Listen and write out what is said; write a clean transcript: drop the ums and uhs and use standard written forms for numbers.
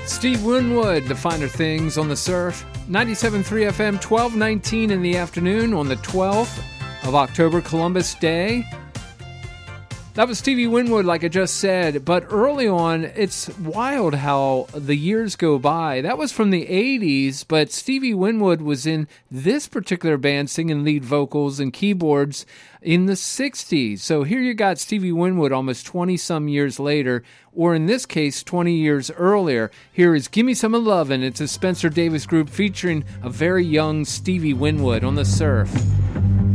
Steve Winwood, The Finer Things on the Surf. 97.3 FM, 12:19 in the afternoon on the 12th of October, Columbus Day. That was Stevie Winwood, like I just said, but early on, it's wild how the years go by. That was from the 80s, but Stevie Winwood was in this particular band singing lead vocals and keyboards in the 60s. So here you got Stevie Winwood almost 20-some years later, or in this case, 20 years earlier. Here is Gimme Some Lovin'. It's a Spencer Davis group featuring a very young Stevie Winwood on the Surf.